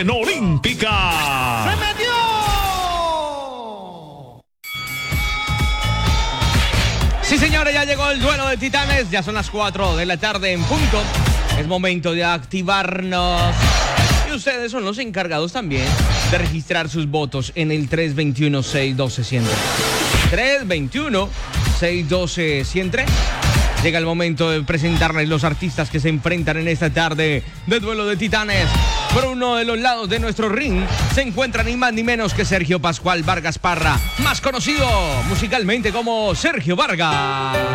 en Olímpica. ¡Se metió! Sí, señores, ya llegó el duelo de titanes. Ya son las 4 de la tarde en punto. Es momento de activarnos. Y ustedes son los encargados también de registrar sus votos en el 321-612-100. 321-612-100. Llega el momento de presentarles los artistas que se enfrentan en esta tarde de duelo de titanes. Por uno de los lados de nuestro ring se encuentra ni más ni menos que Sergio Pascual Vargas Parra, más conocido musicalmente como Sergio Vargas.